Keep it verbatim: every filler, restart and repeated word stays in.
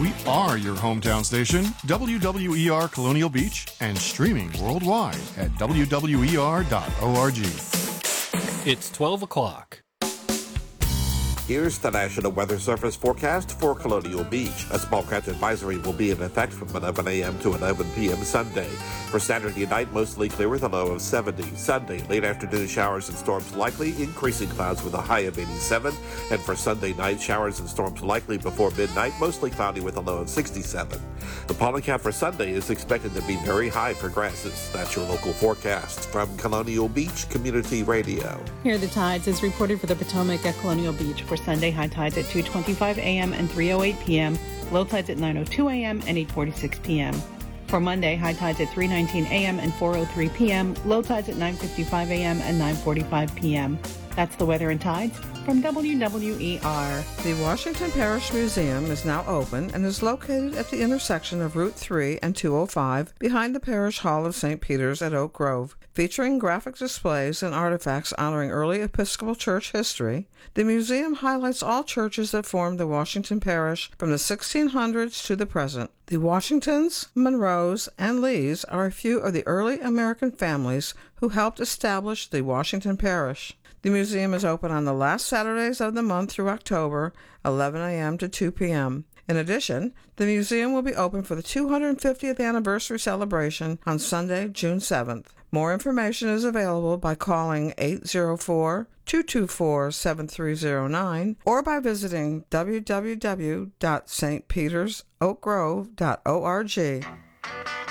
We are your hometown station, W W E R Colonial Beach, and streaming worldwide at W W E R dot org. It's twelve o'clock. Here's the National Weather Service forecast for Colonial Beach. A small craft advisory will be in effect from eleven a.m. to eleven p.m. Sunday. For Saturday night, mostly clear with a low of seventy. Sunday, late afternoon showers and storms likely, increasing clouds with a high of eighty-seven. And for Sunday night, showers and storms likely before midnight, mostly cloudy with a low of sixty-seven. The pollen count for Sunday is expected to be very high for grasses. That's your local forecast from Colonial Beach Community Radio. Here are the tides as reported for the Potomac at Colonial Beach. For Sunday, high tides at two twenty-five a.m. and three oh eight p.m., low tides at nine oh two a.m. and eight forty-six p.m. For Monday, high tides at three nineteen a.m. and four oh three p.m., low tides at nine fifty-five a.m. and nine forty-five p.m. That's the weather and tides from W W E R. The Washington Parish Museum is now open and is located at the intersection of Route three and two oh five behind the Parish Hall of Saint Peter's at Oak Grove. Featuring graphic displays and artifacts honoring early Episcopal Church history, the museum highlights all churches that formed the Washington Parish from the sixteen hundreds to the present. The Washingtons, Monroes, and Lees are a few of the early American families who helped establish the Washington Parish. The museum is open on the last Saturdays of the month through October, eleven a.m. to two p.m. In addition, the museum will be open for the two hundred fiftieth anniversary celebration on Sunday, June seventh. More information is available by calling eight oh four, two two four, seven three oh nine or by visiting w w w dot st peters oak grove dot org.